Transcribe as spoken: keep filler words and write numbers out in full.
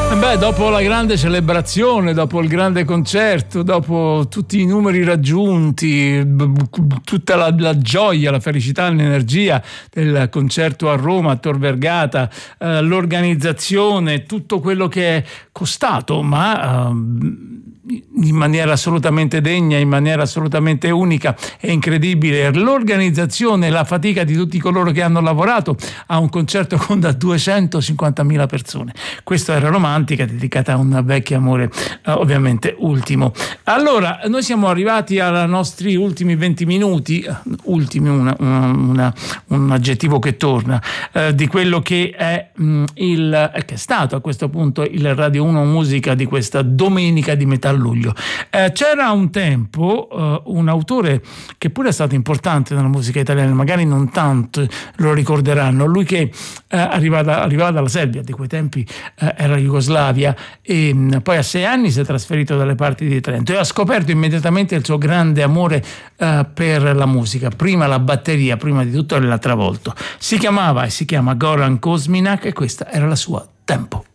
Beh, dopo la grande celebrazione, dopo il grande concerto, dopo tutti i numeri raggiunti, tutta la, la gioia, la felicità, l'energia del concerto a Roma, a Tor Vergata, eh, l'organizzazione, tutto quello che è costato, ma eh, in maniera assolutamente degna, in maniera assolutamente unica e incredibile, l'organizzazione e la fatica di tutti coloro che hanno lavorato a un concerto con da duecentocinquantamila persone. Questo era Romantica, dedicata a un vecchio amore, eh, ovviamente ultimo. Allora, noi siamo arrivati ai nostri ultimi venti minuti, ultimi una, una, una, un aggettivo che torna, eh, di quello che è mh, il che è stato a questo punto il Radio uno Musica di questa domenica di metà luglio. Eh, c'era un tempo eh, un autore che pure è stato importante nella musica italiana, magari non tanto lo ricorderanno, lui che eh, arrivava, arrivava dalla Serbia, di quei tempi eh, era Jugoslavia, e mh, poi a sei anni si è trasferito dalle parti di Trento e ha scoperto immediatamente il suo grande amore eh, per la musica, prima la batteria, prima di tutto l'ha travolto. Si chiamava e si chiama Goran Kosminak e questa era la sua Tempo.